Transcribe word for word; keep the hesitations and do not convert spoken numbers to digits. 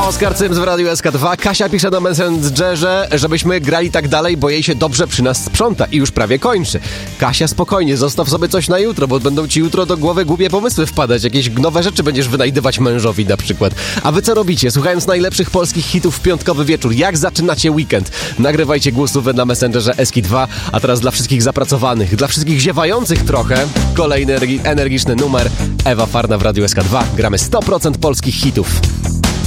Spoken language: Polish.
Oskar Cyms w Radiu S K dwa. Kasia pisze na Messengerze, żebyśmy grali tak dalej, bo jej się dobrze przy nas sprząta i już prawie kończy. Kasia, spokojnie, zostaw sobie coś na jutro, bo będą ci jutro do głowy głupie pomysły wpadać. Jakieś nowe rzeczy będziesz wynajdywać mężowi na przykład. A wy co robicie? Słuchając najlepszych polskich hitów w piątkowy wieczór. Jak zaczynacie weekend? Nagrywajcie głosówę na Messengerze S K dwa. A teraz dla wszystkich zapracowanych, dla wszystkich ziewających trochę, kolejny energiczny numer. Ewa Farna w Radiu S K dwa. Gramy sto procent polskich hitów.